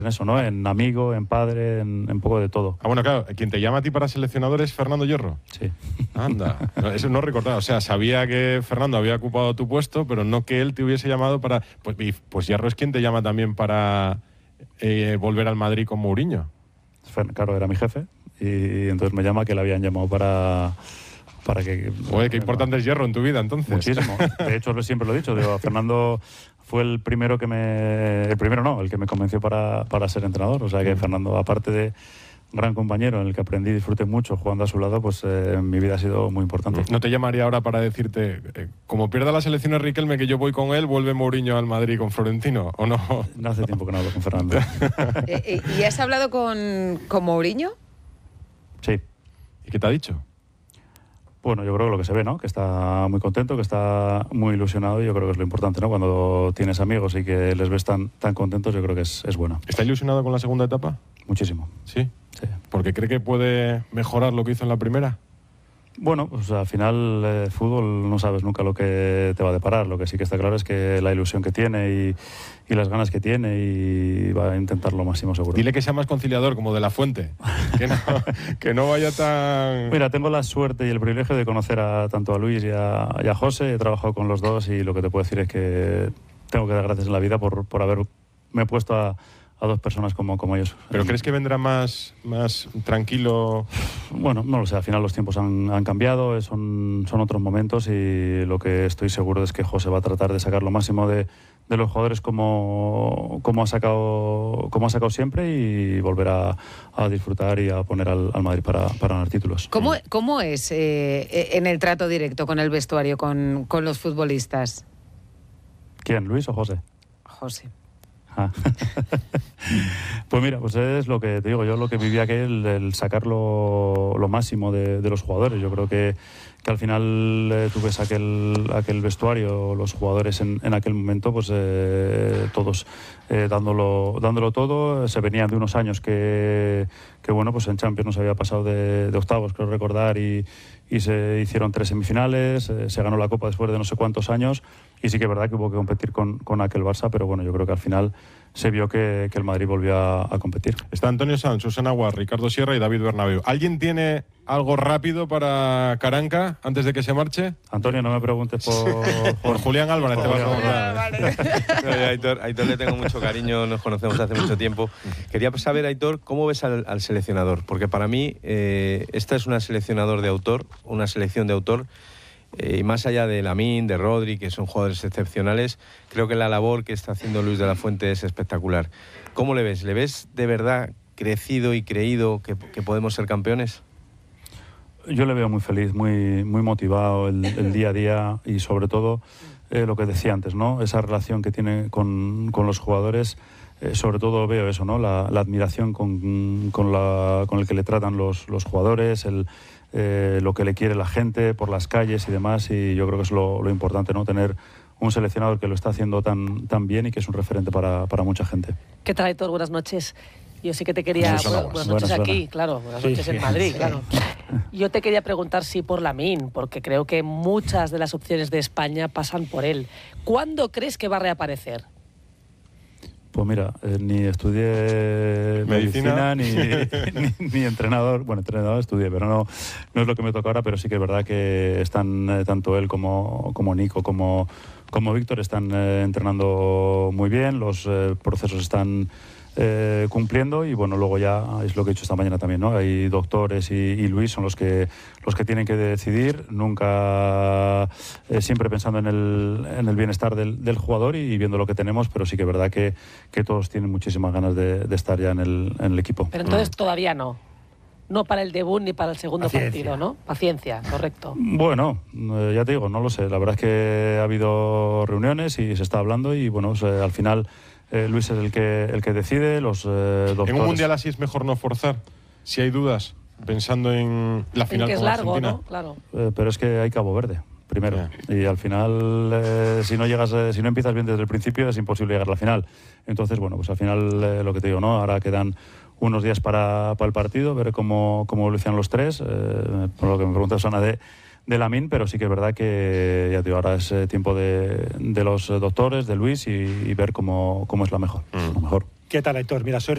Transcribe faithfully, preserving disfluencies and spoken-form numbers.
en eso, ¿no? En amigo, en padre, en, en poco de todo. Ah, bueno, claro, quien te llama a ti para seleccionador es Fernando Hierro. Sí. Anda, eso no recordaba. O sea, sabía que Fernando había ocupado tu puesto, pero no que él te hubiese llamado para... Pues, pues Hierro es quien te llama también para eh, volver al Madrid con Mourinho. Claro, era mi jefe y entonces me llama que le habían llamado para... para que... Oye, qué importante es Hierro en tu vida, entonces. Muchísimo. De hecho, siempre lo he dicho. Digo, Fernando fue el primero que me... El primero no, el que me convenció para, para ser entrenador. O sea que Fernando, aparte de gran compañero en el que aprendí y disfruté mucho jugando a su lado, pues eh, mi vida ha sido muy importante. No te llamaría ahora para decirte, eh, como pierda la selección de Riquelme, que yo voy con él, vuelve Mourinho al Madrid con Florentino, ¿o no? No hace tiempo que no hablo con Fernando. ¿Y has hablado con, con Mourinho? Sí. ¿Y qué te ha dicho? Bueno, yo creo que lo que se ve, ¿no? Que está muy contento, que está muy ilusionado y yo creo que es lo importante, ¿no? Cuando tienes amigos y que les ves tan, tan contentos, yo creo que es, es bueno. ¿Está ilusionado con la segunda etapa? Muchísimo. ¿Sí? Sí. ¿Porque cree que puede mejorar lo que hizo en la primera? Bueno, pues al final eh, fútbol no sabes nunca lo que te va a deparar. Lo que sí que está claro es que la ilusión que tiene y, y las ganas que tiene y va a intentar lo máximo seguro. Dile que sea más conciliador, como de la Fuente. Que no, que no vaya tan... Mira, tengo la suerte y el privilegio de conocer a, tanto a Luis y a, y a José. He trabajado con los dos y lo que te puedo decir es que tengo que dar gracias en la vida por, por haberme puesto a... a dos personas como, como ellos. ¿Pero crees que vendrá más, más tranquilo? Bueno, no lo sé, al final los tiempos han, han cambiado, son, son otros momentos y lo que estoy seguro es que José va a tratar de sacar lo máximo de, de los jugadores como, como, ha sacado, como ha sacado siempre y volver a, a disfrutar y a poner al, al Madrid para, para ganar títulos. ¿Cómo, cómo es eh, en el trato directo con el vestuario, con, con los futbolistas? ¿Quién, Luis o José? José. Ah. Pues mira, pues es lo que te digo, yo lo que viví aquel, el sacar lo, lo máximo de, de los jugadores. Yo creo que, que al final eh, tú ves aquel, aquel vestuario, los jugadores en, en aquel momento, pues eh, todos eh, dándolo, dándolo todo. Se venían de unos años que, que bueno, pues en Champions nos había pasado de, de octavos, creo recordar, y, y se hicieron tres semifinales, eh, se ganó la Copa después de no sé cuántos años, y sí que es verdad que hubo que competir con, con aquel Barça, pero bueno, yo creo que al final se vio que, que el Madrid volvió a, a competir. Está Antonio Sanz, Susana Guar, Ricardo Sierra y David Bernabéu. ¿Alguien tiene algo rápido para Caranca antes de que se marche? Antonio, no me preguntes por... Por Julián Álvarez te vas a preguntar. No, a Aitor, a Aitor le tengo mucho cariño, nos conocemos hace mucho tiempo. Quería saber, Aitor, ¿cómo ves al, al seleccionador? Porque para mí eh, esta es una seleccionador de autor, una selección de autor. Eh, y más allá de Lamine, de Rodri, que son jugadores excepcionales, creo que la labor que está haciendo Luis de la Fuente es espectacular. ¿Cómo le ves? ¿Le ves de verdad crecido y creído que, que podemos ser campeones? Yo le veo muy feliz, muy, muy motivado el, el día a día y sobre todo eh, lo que decía antes, ¿no? Esa relación que tiene con, con los jugadores. Eh, sobre todo veo eso, ¿no? La, la admiración con, con, la, con el que le tratan los, los jugadores, el, eh, lo que le quiere la gente por las calles y demás, y yo creo que es lo, lo importante, ¿no? Tener un seleccionador que lo está haciendo tan, tan bien y que es un referente para, para mucha gente. ¿Qué tal, Aitor? Buenas noches. Yo sí que te quería... Buenas, bueno, buenas noches buenas, aquí, buenas. claro. Buenas Sí, noches sí, en Madrid, sí. claro. Yo te quería preguntar si por Lamine, porque creo que muchas de las opciones de España pasan por él. ¿Cuándo crees que va a reaparecer? Pues mira, eh, ni estudié ¿Medicina? medicina, ni, ni, ni entrenador. Bueno, entrenador estudié, pero no, no es lo que me toca ahora, pero sí que es verdad que están, eh, tanto él como, como Nico, como, como Víctor, están eh, entrenando muy bien, los eh, procesos están eh, cumpliendo y bueno, luego ya es lo que he dicho esta mañana también, ¿no? Hay doctores y, y Luis son los que, los que tienen que decidir, nunca, eh, siempre pensando en el, en el bienestar del, del jugador y viendo lo que tenemos, pero sí que es verdad que, que todos tienen muchísimas ganas de, de estar ya en el, en el equipo. Pero entonces mm. todavía no. No para el debut ni para el segundo Paciencia. partido, ¿no? Paciencia, correcto. Bueno, eh, ya te digo, no lo sé. La verdad es que ha habido reuniones y se está hablando y bueno, pues, eh, al final eh, Luis es el que, el que decide, los eh, doctores... En un mundial así es mejor no forzar, si hay dudas, pensando en la final En que es con largo, Argentina. ¿no? Claro. Eh, pero es que hay Cabo Verde, primero. Yeah. Y al final, eh, si no llegas, eh, si no empiezas bien desde el principio, es imposible llegar a la final. Entonces, bueno, pues al final, eh, lo que te digo, ¿no? Ahora quedan unos días para, para el partido, ver cómo, cómo evolucionan los tres. Eh, por lo que me pregunta Susana de, de Lamine, pero sí que es verdad que ya te digo, ahora es eh, tiempo de, de los doctores, de Luis y, y ver cómo, cómo es la mejor. Mm. Lo mejor. ¿Qué tal, Aitor? Mira, soy